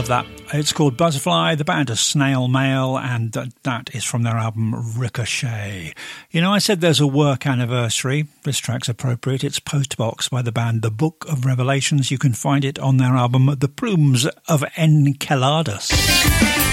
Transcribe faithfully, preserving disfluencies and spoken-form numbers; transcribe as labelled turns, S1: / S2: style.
S1: that. It's called Butterfly, the band is Snail Mail, and that is from their album Ricochet. You know, I said there's a work anniversary. This track's appropriate. It's Postbox by the band The Book of Revelations. You can find it on their album The Plumes of Enceladus.